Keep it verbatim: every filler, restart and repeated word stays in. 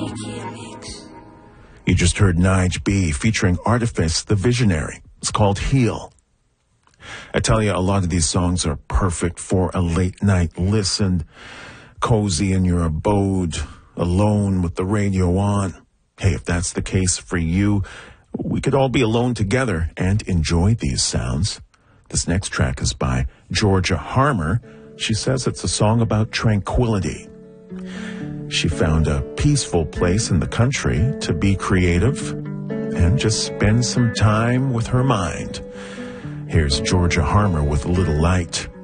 You just heard Nige B featuring Artifice, the Visionary. It's called Heal. I tell you, a lot of these songs are perfect for a late night listen, cozy in your abode, alone with the radio on. Hey, if that's the case for you, we could all be alone together and enjoy these sounds. This next track is by Georgia Harmer. She says it's a song about tranquility. She found a peaceful place in the country to be creative and just spend some time with her mind. Here's Georgia Harmer with Little Light.